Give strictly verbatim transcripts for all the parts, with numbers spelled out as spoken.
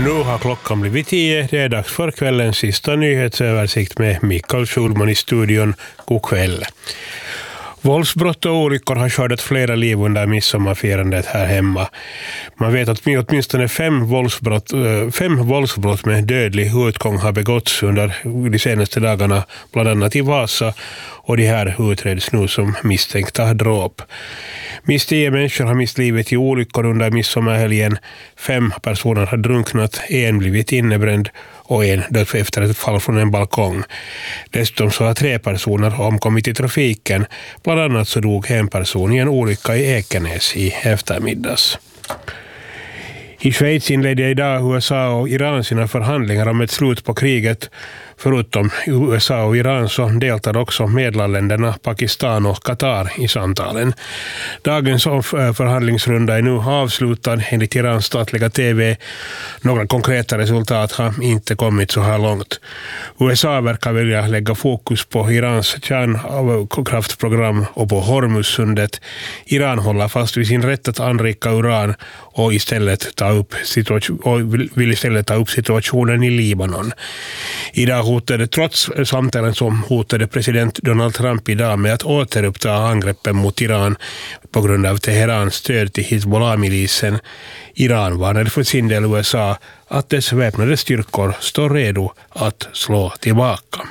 Nu har klockan blivit tio. Det är dags för kvällens sista nyhetsöversikt med Mikael Schulman i studion. God kväll. Våldsbrott och olyckor har skördat flera liv under midsommarfirandet här hemma. Man vet att åtminstone fem våldsbrott, fem våldsbrott med dödlig utgång har begåtts under de senaste dagarna, bland annat i Vasa, och de här utreds nu som misstänkta dråp. Minst tio människor har mist livet i olyckor under midsommarhelgen. Fem personer har drunknat, en blivit innebränd och en dött efter ett fall från en balkong. Dessutom så har tre personer omkommit i trafiken. Bland annat så dog en person i en olycka i Ekenäs i eftermiddags. I Schweiz inledde idag U S A och Iran sina förhandlingar om ett slut på kriget. Förutom U S A och Iran så deltar också medlarländerna Pakistan och Qatar i samtalen. Dagens förhandlingsrunda är nu avslutad enligt Irans statliga T V. Några konkreta resultat har inte kommit så här långt. U S A verkar vilja lägga fokus på Irans kärnkraftprogram och på Hormuzsundet. Iran håller fast vid sin rätt att anrika uran och istället ta upp situation, och vill istället ta upp situationen i Libanon. Idag hotade, trots samtalen som hotade president Donald Trump idag med att återuppta angreppen mot Iran på grund av Teherans stöd till Hizbollah-milisen. Iran varnade för sin del U S A att dess väpnade styrkor står redo att slå tillbaka.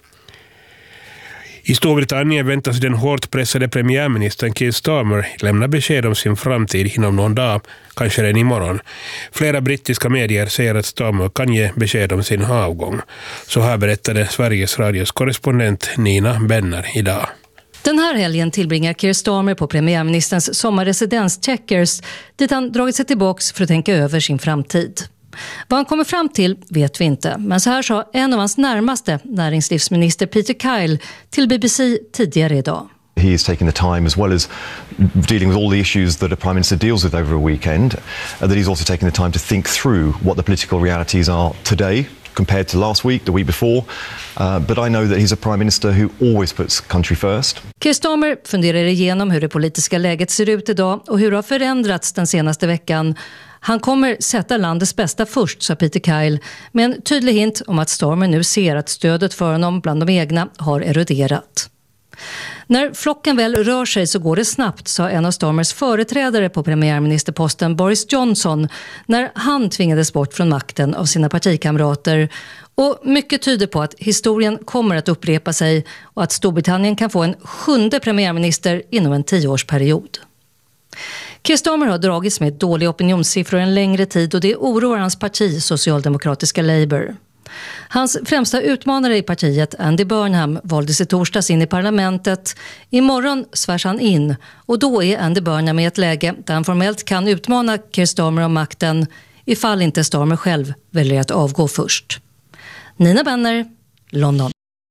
I Storbritannien väntas den hårt pressade premiärministern Keir Starmer lämna besked om sin framtid inom någon dag, kanske redan imorgon. Flera brittiska medier säger att Starmer kan ge besked om sin avgång. Så här berättade Sveriges radios korrespondent Nina Benner idag. Den här helgen tillbringar Keir Starmer på premiärministerns sommarresidens Chequers, dit han dragit sig tillbaka för att tänka över sin framtid. Vad han kommer fram till vet vi inte, men så här sa en av hans närmaste, näringslivsminister Peter Kyle, till B B C tidigare idag. He is taking the time, as well as dealing with all the issues that a prime minister deals with over a weekend, uh, that he's also taking the time to think through what the political realities are today compared to last week, the week before. Uh, but I know that he's a prime minister who always puts country first. Keir Starmer funderar igenom hur det politiska läget ser ut idag och hur det har förändrats den senaste veckan. Han kommer sätta landets bästa först, sa Peter Kyle, med en tydlig hint om att Starmer nu ser att stödet för honom bland de egna har eroderat. När flocken väl rör sig så går det snabbt, sa en av Starmers företrädare på premiärministerposten Boris Johnson när han tvingades bort från makten av sina partikamrater. Och mycket tyder på att historien kommer att upprepa sig och att Storbritannien kan få en sjunde premiärminister inom en tioårsperiod. Keir Starmer har dragits med dåliga opinionssiffror en längre tid och det oroar hans parti, socialdemokratiska Labour. Hans främsta utmanare i partiet, Andy Burnham, valdes i torsdags in i parlamentet. Imorgon svärs han in och då är Andy Burnham i ett läge där han formellt kan utmana Keir Starmer om makten ifall inte Starmer själv väljer att avgå först. Nina Benner, London.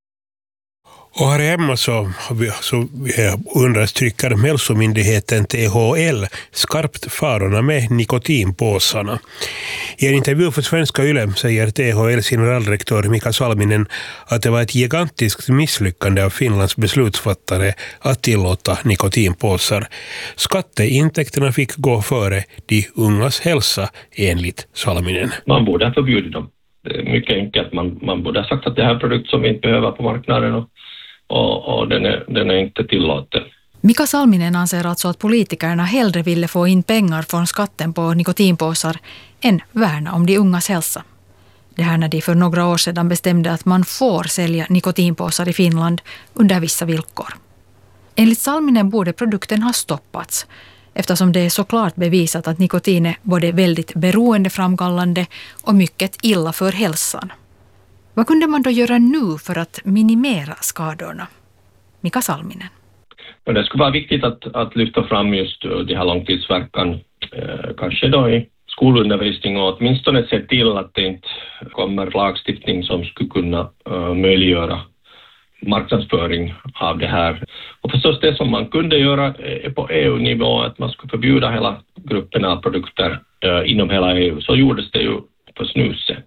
Och här hemma så, så understrycker hälsomyndigheten T H L skarpt farorna med nikotinpåsarna. I en intervju för Svenska Yle säger T H L:s generaldirektör Mika Salminen att det var ett gigantiskt misslyckande av Finlands beslutsfattare att tillåta nikotinpåsar. Skatteintäkterna fick gå före de ungas hälsa enligt Salminen. Man borde ha förbjudit dem. Det är mycket enkelt. Man, man borde ha sagt att det här är en produkt som vi inte behöver på marknaden och Och, och den, är, den är inte tillåten. Mika Salminen anser alltså att politikerna hellre ville få in pengar från skatten på nikotinpåsar än värna om de ungas hälsa. Det här när de för några år sedan bestämde att man får sälja nikotinpåsar i Finland under vissa villkor. Enligt Salminen borde produkten ha stoppats eftersom det är såklart bevisat att nikotin är både väldigt beroendeframkallande och mycket illa för hälsan. Vad kunde man då göra nu för att minimera skadorna? Mika Salminen. Det skulle vara viktigt att, att lyfta fram just det här långtidsverkan, eh, kanske då i skolundervisning och åtminstone se till att det inte kommer lagstiftning som skulle kunna eh, möjliggöra marknadsföring av det här. Och förstås det som man kunde göra är på E U-nivå att man skulle förbjuda hela gruppen av produkter eh, inom hela E U. Så gjordes det ju för snuset.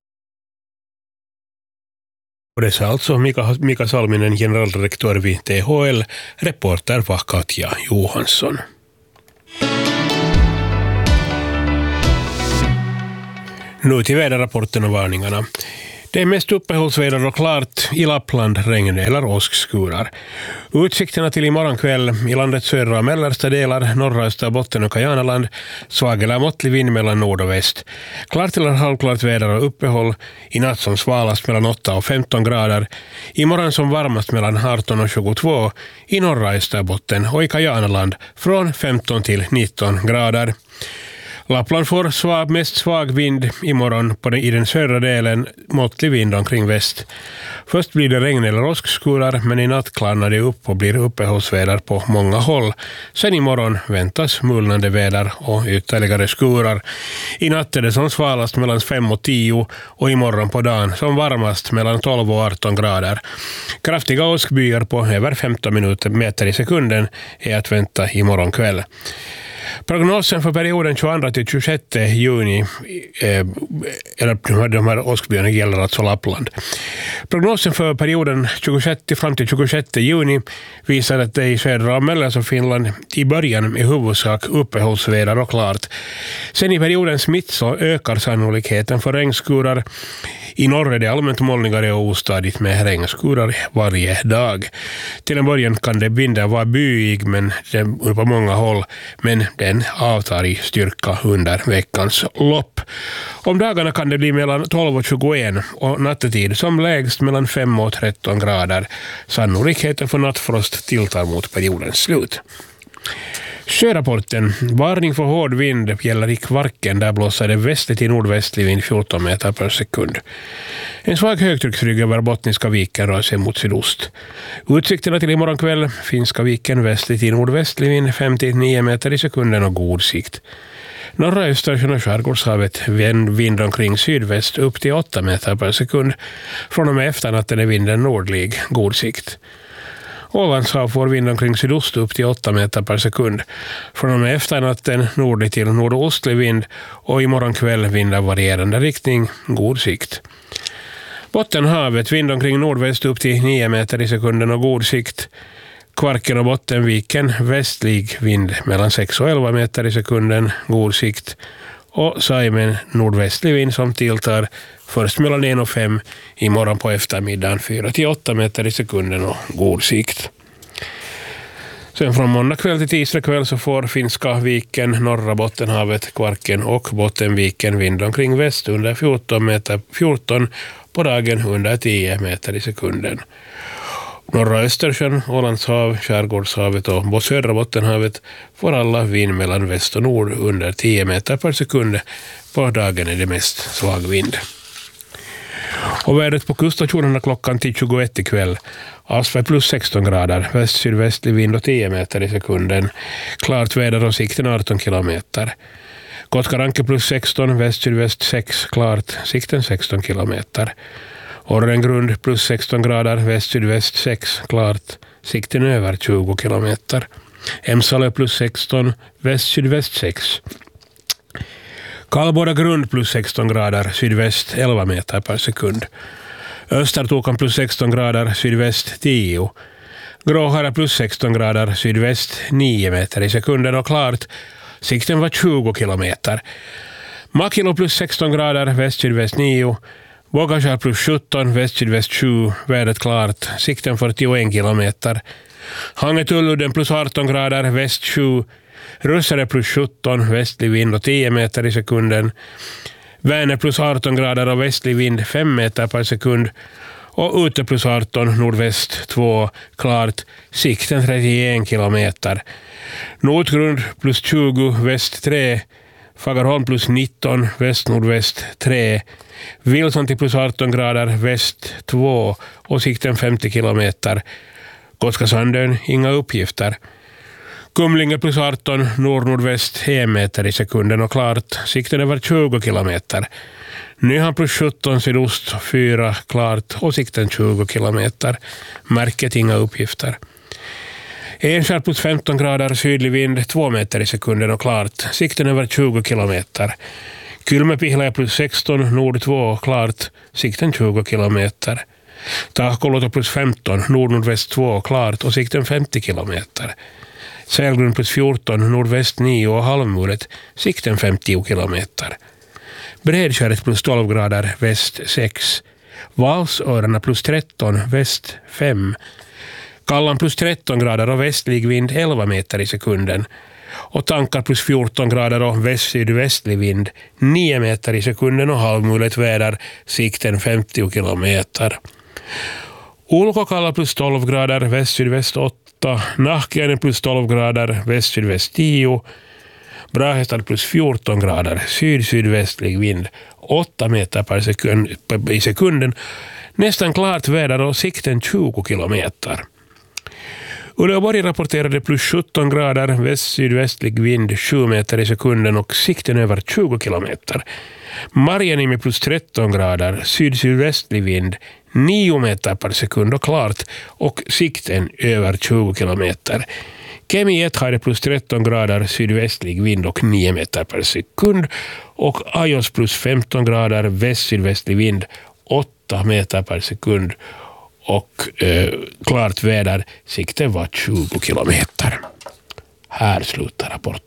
Och det sa alltså Mika, Mika Salminen, generaldirektör vid T H L. Reporter var Katja Johansson. Nu till väderrapporten och varningarna. Det är mest uppehållsväder och klart i Lappland, regn eller åskskurar. Utsikterna till imorgon kväll i landets södra och mellersta delar, norra Österbotten och Kajanaland, svag eller måttlig vind mellan nord och väst. Klart eller halvklart väder och uppehåll, i natt som svalast mellan åtta och femton grader, imorgon som varmast mellan arton och tjugotvå, i norra Österbotten och i Kajanaland från femton till nitton grader. Lappland får svag, mest svag vind imorgon på den, i den södra delen, måttlig vind omkring väst. Först blir det regn eller åskskurar, men i natt klarnar det upp och blir uppehållsväder på många håll. Sen imorgon väntas mulnande väder och ytterligare skurar. I natt är det som svalast mellan fem och tio och imorgon på dagen som varmast mellan tolv och arton grader. Kraftiga åskbyar på över femton minuter meter i sekunden är att vänta imorgon kväll. Prognosen för perioden tjugoandra till tjugosjätte juni, eh, eller de här åskbyarna gäller alltså Lappland. Prognosen för perioden tjugosjätte fram till tjugosjätte juni visar att det i södra och mellersta Finland i början i huvudsak uppehållsväder och klart. Sen i periodens mitt så ökar sannolikheten för regnskurar. I norr är det allmänt molnigare och ostadigt med regnskurar varje dag. Till en början kan det vinden vara byig men det på många håll, men den avtar i styrka under veckans lopp. Om dagarna kan det bli mellan tolv och tjugoett och nattetid som lägst mellan fem och tretton grader. Sannolikheten för nattfrost tilltar mot periodens slut. Sjörapporten. Varning för hård vind gäller i Kvarken. Där blåser det västlig till nordvästlig vind fjorton meter per sekund. En svag högtrycksrygg över Bottniska viken rör sig mot sydost. Utsikterna till imorgon kväll. Finska viken västlig till nordvästlig vind fem till nio meter i sekunden och god sikt. Norra Östersjön och skärgårdshavet vind omkring sydväst upp till åtta meter per sekund. Från och med efternatten är vinden nordlig, god sikt. Ålandshav får vind omkring sydost upp till åtta meter per sekund. Från och med efternatten nordlig till nordostlig vind och imorgon kväll vind av varierande riktning, god sikt. Bottenhavet vind omkring nordväst upp till nio meter i sekunden och god sikt. Kvarken och Bottenviken västlig vind mellan sex och elva meter i sekunden, god sikt. Och Saimen nordvästlig vind som tilltar först mellan en och fem, imorgon på eftermiddagen fyra till åtta meter i sekunden och god sikt. Sen från måndag kväll till tisdag kväll så får Finska viken, norra Bottenhavet, Kvarken och Bottenviken vind omkring väst under fjorton meter, fjorton på dagen under tio meter i sekunden. Norra Östersjön, Ålandshav, Skärgårdshavet och södra Bottenhavet får alla vind mellan väst och nord under tio meter per sekund. På dagen är det mest svag vind. Och vädret på kuststationerna klockan till tjugoett ikväll. Asfär plus sexton grader, väst-sydvästlig vind och tio meter i sekunden. Klart väder och sikten arton kilometer. Kotkaranke plus sexton, väst-sydväst sex, klart, sikten sexton kilometer. Orrengrund plus sexton grader, väst-sydväst sex, klart, sikten över tjugo kilometer. Emsalö plus sexton, väst-sydväst sex. Kallborda grund plus sexton grader, sydväst elva meter per sekund. Östertokan plus sexton grader, sydväst tio. Gråhara plus sexton grader, sydväst nio meter i sekunden och klart, sikten var tjugo kilometer. Makilo plus sexton grader, väst-sydväst nio. Vågashär plus sjutton, väst-sydväst sju, vädret klart, sikten fyrtioen kilometer. Hangetuludden plus arton grader, väst sju, Russare plus sjutton, västlig vind och tio meter i sekunden. Vänern plus arton grader och västlig vind fem meter per sekund. Och ute plus arton, nordväst två, klart, sikten trettioen kilometer. Nordgrund plus tjugo, väst tre, Fagerholm plus nitton, väst-nordväst tre, Wilson till plus arton grader, väst två och sikten femtio kilometer. Koskasandön, inga uppgifter. Kumlinge plus arton, nord-nordväst en meter i sekunden och klart, sikten över tjugo kilometer. Nyhan plus sjutton, sydost fyra, klart och sikten tjugo kilometer. Märket inga uppgifter. Enskär plus femton grader, sydlig vind två meter i sekunden och klart, sikten över tjugo kilometer. Kylmäpihla plus sexton, nord två, klart, sikten tjugo kilometer. Tahkoloto plus femton, nord-nordväst två, klart och sikten femtio kilometer. Sälgrund plus fjorton, nordväst nio och halvmuret, sikten femtio kilometer. Bredskäret plus tolv grader, väst sex. Valsörarna plus tretton, väst fem. Kallan plus tretton grader och västlig vind elva meter i sekunden. Och Tankar plus fjorton grader och väst-sydvästlig vind nio meter i sekunden och halvmulet väder, sikten femtio kilometer. Ulkokalla plus tolv grader, väst-sydväst åtta. Nahkiainen plus tolv grader, väst-sydväst tio. Brahestad plus fjorton grader, syd-sydvästlig vind åtta meter per sekund, i sekunden. Nästan klart väder och sikten tjugo kilometer. Uleåborg rapporterade plus sjutton grader, väst-sydvästlig vind sju meter i sekunden och sikten över tjugo kilometer. Marjanimi plus tretton grader, syd-sydvästlig vind nio meter per sekund och klart och sikten över tjugo kilometer. Kemi ett hade plus tretton grader, sydvästlig vind och nio meter per sekund och Ajos plus femton grader, väst-sydvästlig vind åtta meter per sekund och eh, klart väder, sikten var tjugo kilometer. Här slutar rapporten.